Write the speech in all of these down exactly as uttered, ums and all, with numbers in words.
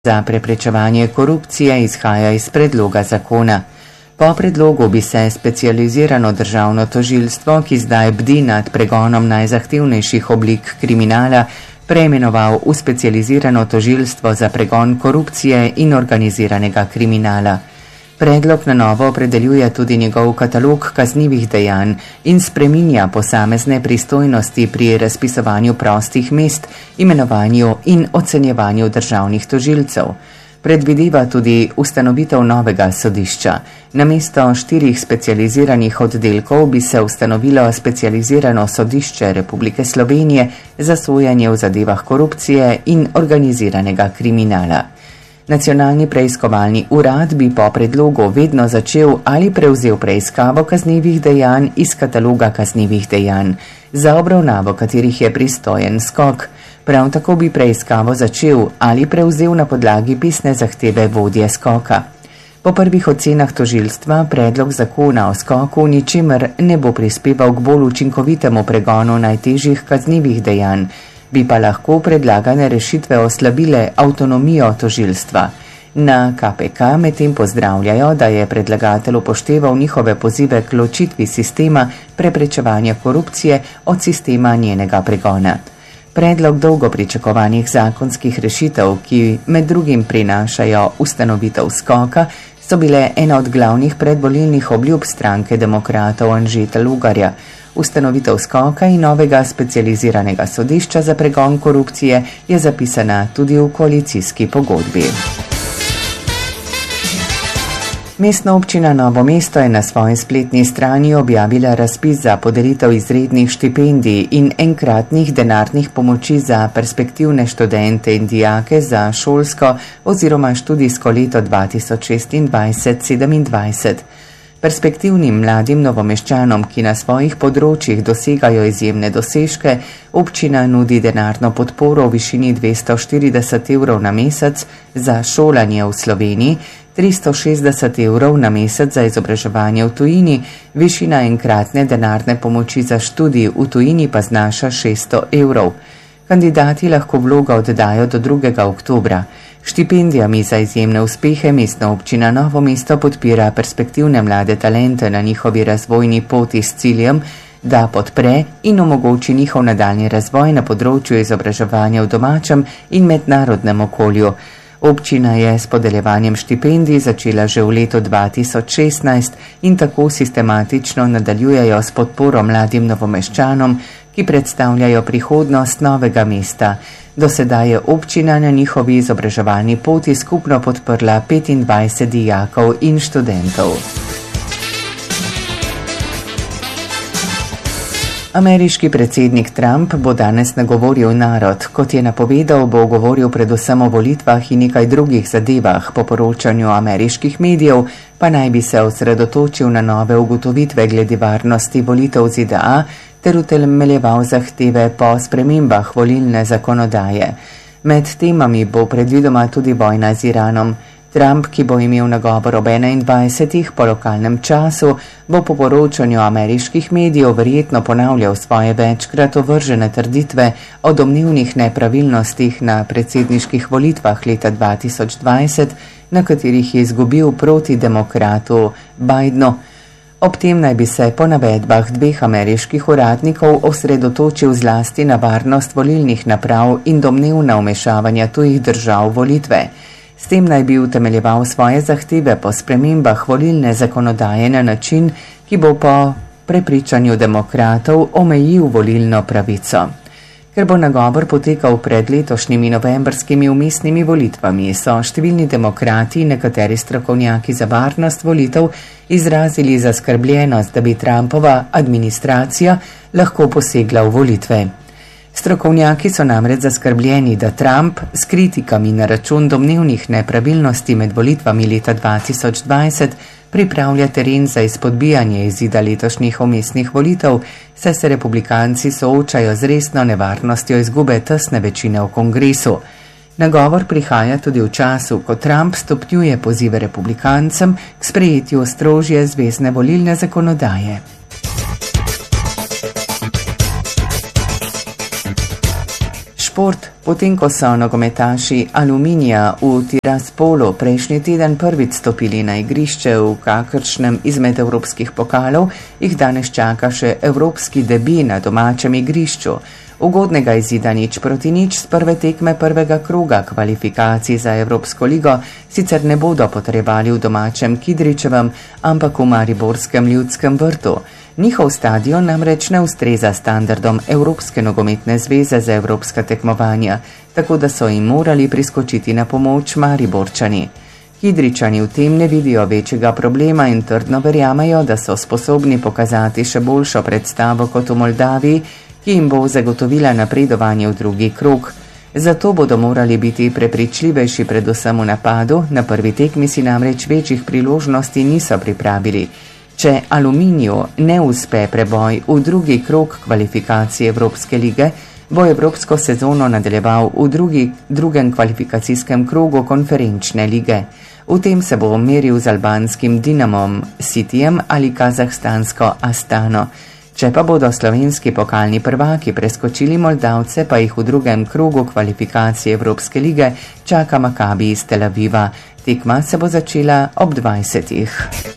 za preprečevanje korupcije izhaja iz predloga zakona. Po predlogu bi se specializirano državno tožilstvo, ki zdaj bdi nad pregonom najzahtevnejših oblik kriminala, preimenoval v specializirano tožilstvo za pregon korupcije in organiziranega kriminala. Predlog na novo opredeljuje tudi njegov katalog kaznivih dejanj in spreminja posamezne pristojnosti pri razpisovanju prostih mest, imenovanju in ocenjevanju državnih tožilcev. Predvideva tudi ustanovitev novega sodišča. Namesto štirih specializiranih oddelkov bi se ustanovilo specializirano sodišče Republike Slovenije za sojenje v zadevah korupcije in organiziranega kriminala. Nacionalni preiskovalni urad bi po predlogu vedno začel ali prevzel preiskavo kaznivih dejanj iz kataloga kaznivih dejanj, za obravnavo katerih je pristojen skok. Prav tako bi preiskavo začel ali prevzel na podlagi pisne zahteve vodje skoka. Po prvih ocenah tožilstva predlog zakona o skoku ničimer ne bo prispeval k bolj učinkovitemu pregonu najtežjih kaznivih dejanj, bi pa lahko predlagane rešitve oslabile avtonomijo tožilstva. Na K P K medtem pozdravljajo, da je predlagatelj upošteval njihove pozive k ločitvi sistema preprečevanja korupcije od sistema njenega pregona. Predlog dolgo pričakovanih zakonskih rešitev, ki med drugim prinašajo ustanovitev skoka, so bile ena od glavnih predvolilnih obljub stranke demokratov Anžeta Logarja. Ustanovitev skoka in novega specializiranega sodišča za pregon korupcije je zapisana tudi v koalicijski pogodbi. Mestna občina Novo mesto je na svoji spletni strani objavila razpis za podelitev izrednih štipendij in enkratnih denarnih pomoči za perspektivne študente in dijake za šolsko oziroma študijsko leto dva tisoč šestindvajset sedemindvajset. Perspektivnim mladim Novomeščanom, ki na svojih področjih dosegajo izjemne dosežke, občina nudi denarno podporo v višini dvesto štirideset evrov na mesec za šolanje v Sloveniji, tristo šestdeset evrov na mesec za izobraževanje v tujini, višina enkratne denarne pomoči za študij v tujini pa znaša šeststo evrov. Kandidati lahko vlogo oddajo do drugega oktobra. Štipendijami za izjemne uspehe Mestna občina Novo mesto podpira perspektivne mlade talente na njihovi razvojni poti s ciljem, da podpre in omogoči njihov nadaljnji razvoj na področju izobraževanja v domačem in mednarodnem okolju. Občina je s podeljevanjem štipendij začela že v letu dva tisoč šestnajst in tako sistematično nadaljujejo s podporo mladim Novomeščanom, ki predstavljajo prihodnost novega mesta. Do sedaj je občina na njihovi izobraževalni poti skupno podprla petindvajset dijakov in študentov. Ameriški predsednik Trump bo danes nagovoril narod. Kot je napovedal, bo govoril predvsem o volitvah in nekaj drugih zadevah. Po poročanju ameriških medijev pa naj bi se osredotočil na nove ugotovitve glede varnosti volitev v Z D A ter utemeljeval zahteve po spremembah volilne zakonodaje. Med temami bo predvidoma tudi vojna z Iranom. Trump, ki bo imel nagovor ob enaindvajsetih po lokalnem času, bo po poročanju ameriških medijev verjetno ponavljal svoje večkrat ovržene trditve o domnevnih nepravilnostih na predsedniških volitvah leta dva tisoč dvajset, na katerih je izgubil proti demokratu Bidenu. Ob tem naj bi se po navedbah dveh ameriških uradnikov osredotočil zlasti na varnost volilnih naprav in domnevna vmešavanja tujih držav v volitve. S tem naj bi utemeljeval svoje zahteve po spremembah volilne zakonodaje na način, ki bo po prepričanju demokratov omejil volilno pravico. Ker bo nagovor potekal pred letošnjimi novembrskimi vmesnimi volitvami, so številni demokrati in nekateri strokovnjaki za varnost volitev izrazili zaskrbljenost, da bi Trumpova administracija lahko posegla v volitve. Strokovnjaki so namreč zaskrbljeni, da Trump s kritikami na račun domnevnih nepravilnosti med volitvami leta dva tisoč dvajset pripravlja teren za izpodbijanje izida letošnjih vmesnih volitev, saj se republikanci soočajo z resno nevarnostjo izgube tesne večine v kongresu. Nagovor prihaja tudi v času, ko Trump stopnjuje pozive republikancem k sprejetju strožje zvezne volilne zakonodaje. šport, potem ko so nogometaši Aluminija v Tiraspolu prejšnji teden prvič stopili na igrišče v kakršnem izmed evropskih pokalov, jih danes čaka še evropski debi na domačem igrišču. Ugodnega izida nič proti nič z prve tekme prvega kroga kvalifikacij za Evropsko ligo sicer ne bodo potrebovali v domačem Kidričevem, ampak v mariborskem Ljudskem vrtu. Njihov stadion namreč ne ustreza standardom Evropske nogometne zveze za evropska tekmovanja, tako da so jim morali priskočiti na pomoč Mariborčani. Kidričani v tem ne vidijo večjega problema in trdno verjamejo, da so sposobni pokazati še boljšo predstavo kot v Moldaviji, ki jim bo zagotovila napredovanje v drugi krog. Zato bodo morali biti prepričljivejši predvsem v napadu, na prvi tekmi si namreč večjih priložnosti niso pripravili. Če Aluminiju ne uspe preboj v drugi krog kvalifikacije Evropske lige, bo evropsko sezono nadaljeval v drugi, drugem kvalifikacijskem krogu konferenčne lige. V tem se bo meril z albanskim Dinamom, Cityjem ali kazahstansko Astano. Če pa bodo slovenski pokalni prvaki preskočili Moldavce, pa jih v drugem krogu kvalifikacije Evropske lige čaka Makabi iz Tel Aviva. Tekma se bo začela ob dvajsetih.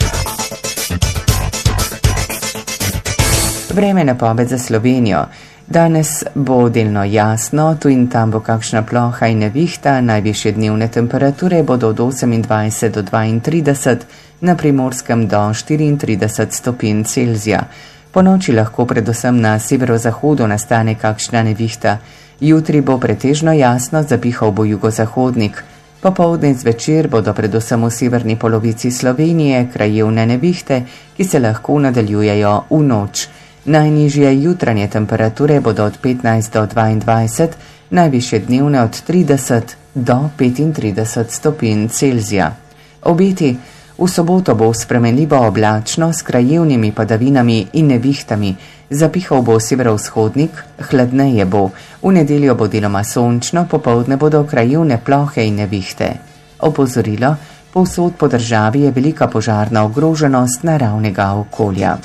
Vreme napoved za Slovenijo. Danes bo delno jasno, tu in tam bo kakšna ploha in nevihta, najvišje dnevne temperature bodo od osemindvajset do dvaintrideset, na Primorskem do štiriintrideset stopinj Celzija. Po noči lahko predvsem na severozahodu nastane kakšna nevihta. Jutri bo pretežno jasno, zapihal bo jugozahodnik. Popoldne in zvečer bodo predvsem v severni polovici Slovenije krajevne nevihte, ki se lahko nadaljujejo v noč. Najnižje jutranje temperature bodo od petnajst do dvaindvajset, najvišje dnevne od trideset do petintrideset stopinj Celzija. Obeti: v soboto bo spremenljivo oblačno s krajevnimi padavinami in nevihtami, zapihal bo severovzhodnik, hladneje bo. V nedeljo bo deloma sončno, popoldne bodo krajevne plohe in nevihte. Opozorilo: povsod po državi je velika požarna ogroženost naravnega okolja.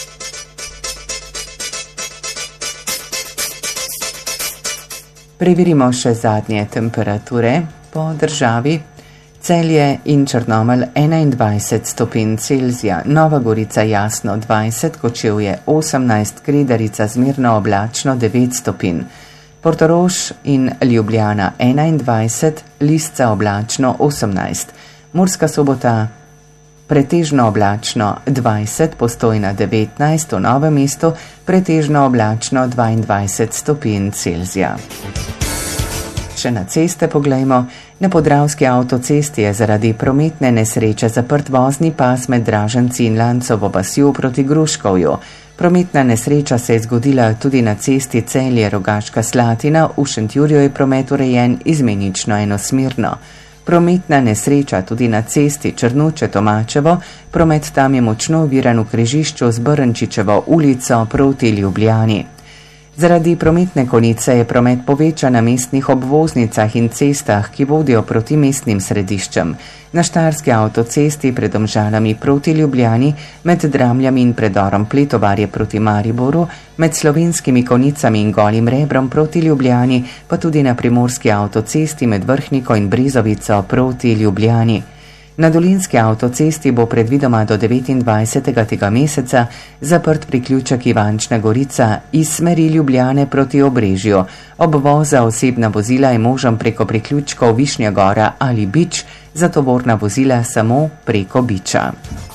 Preverimo še zadnje temperature po državi. Celje in Črnomelj enaindvajset stopinj Celzija, Nova Gorica jasno dvajset, Kočevje osemnajst, Kredarica zmerno oblačno devet stopinj, Portorož in Ljubljana enaindvajset, Lisca oblačno osemnajst, Murska Sobota pretežno oblačno dvajset, Postojna devetnajst, v Novem mestu pretežno oblačno dvaindvajset stopinj Celzija. Še na ceste poglejmo. Na Podravski avtocesti je zaradi prometne nesreče zaprt vozni pas med Draženci in Lancovo vasjo proti Gruškovju. Prometna nesreča se je zgodila tudi na cesti Celje-Rogaška Slatina, v Šentjurju je promet urejen izmenično enosmerno. Prometna nesreča tudi na cesti Črnuče-Tomačevo, promet tam je močno oviran v križišču z Brnčičevo ulico proti Ljubljani. Zaradi prometne konice je promet povečan na mestnih obvoznicah in cestah, ki vodijo proti mestnim središčem. Na Štajerski avtocesti pred Domžalami proti Ljubljani, med Dramljami in predorom Pletovarje proti Mariboru, med slovenskimi konicami in Golim Rebrom proti Ljubljani, pa tudi na Primorski avtocesti med Vrhniko in Brezovico proti Ljubljani. Na Dolenjski avtocesti bo predvidoma do devetindvajsetega tega meseca zaprt priključek Ivančna Gorica iz smeri Ljubljane proti Obrežju. Obvoz za osebna vozila je možen preko priključkov Višnja Gora ali Bič, za tovorna vozila samo preko Biča.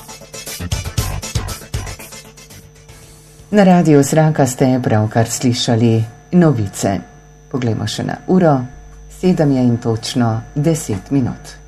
Na radiju Zraka ste pravkar slišali novice. Poglejmo še na uro, sedem je in točno deset minut.